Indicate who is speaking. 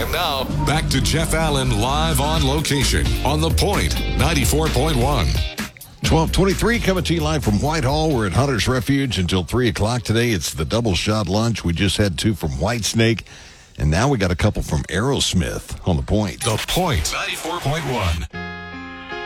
Speaker 1: And now, back to Jeff Allen live on location on The Point, 94.1.
Speaker 2: 12:23 coming to you live from Whitehall. We're at Hunter's Refuge until 3 o'clock today. It's the double shot lunch. We just had 2 from Whitesnake, and now we got a couple from Aerosmith on The Point.
Speaker 1: The Point, 94.1.